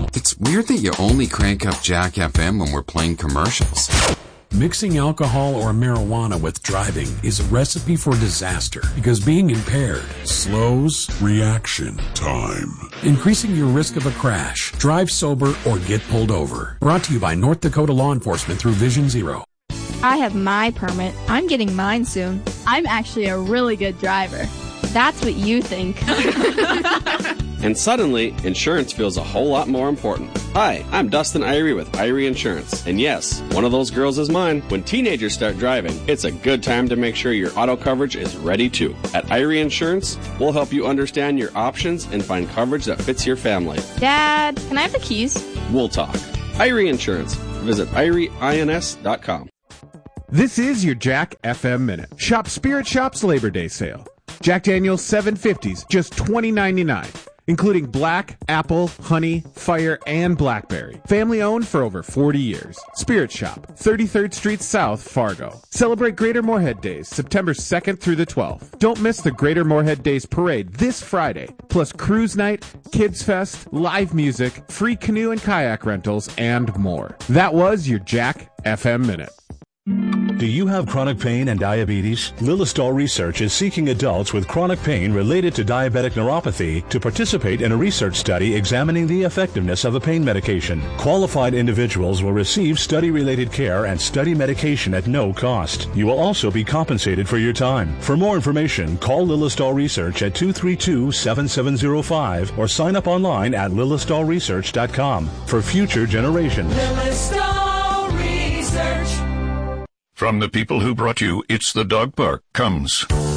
It's weird that you only crank up Jack FM when we're playing commercials. Mixing alcohol or marijuana with driving is a recipe for disaster because being impaired slows reaction time, increasing your risk of a crash. Drive sober or get pulled over. Brought to you by North Dakota Law Enforcement through Vision Zero. I have my permit. I'm getting mine soon. I'm actually a really good driver. That's what you think. And suddenly, insurance feels a whole lot more important. Hi, I'm Dustin Irie with Irie Insurance. And yes, one of those girls is mine. When teenagers start driving, it's a good time to make sure your auto coverage is ready too. At Irie Insurance, we'll help you understand your options and find coverage that fits your family. Dad, can I have the keys? We'll talk. Irie Insurance. Visit IrieINS.com. This is your Jack FM Minute. Shop Spirit Shop's Labor Day sale. Jack Daniel's 750s, just $20.99. Including black, apple, honey, fire, and blackberry. Family owned for over 40 years. Spirit Shop, 33rd Street South, Fargo. Celebrate Greater Moorhead Days, September 2nd through the 12th. Don't miss the Greater Moorhead Days Parade this Friday, plus cruise night, kids fest, live music, free canoe and kayak rentals, and more. That was your Jack FM Minute. Do you have chronic pain and diabetes? Lillistal Research is seeking adults with chronic pain related to diabetic neuropathy to participate in a research study examining the effectiveness of a pain medication. Qualified individuals will receive study-related care and study medication at no cost. You will also be compensated for your time. For more information, call Lillistal Research at 232-7705 or sign up online at lillistalresearch.com for future generations. Lillistal Research. From the people who brought you It's the Dog Park comes